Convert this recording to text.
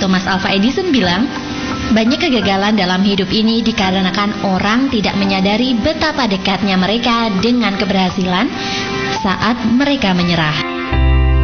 Thomas Alva Edison bilang, banyak kegagalan dalam hidup ini dikarenakan orang tidak menyadari betapa dekatnya mereka dengan keberhasilan saat mereka menyerah.